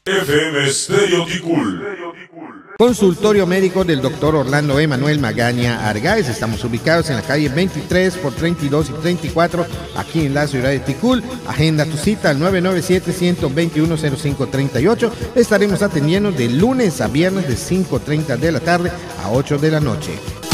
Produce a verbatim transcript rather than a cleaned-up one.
F M Stereo Ticul. Consultorio médico del doctor Orlando Emanuel Magaña Argáez. Estamos ubicados en la calle veintitrés por treinta y dos y treinta y cuatro, aquí en la ciudad de Ticul. Agenda tu cita al nueve nueve siete, uno dos uno, cero cinco tres ocho. Estaremos atendiendo de lunes a viernes de cinco y media de la tarde a ocho de la noche.